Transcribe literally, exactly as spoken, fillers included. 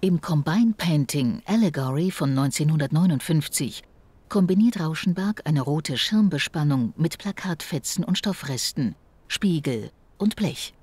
Im Combine Painting Allegory von neunzehnhundertneunundfünfzig kombiniert Rauschenberg eine rote Schirmbespannung mit Plakatfetzen und Stoffresten, Spiegel und Blech.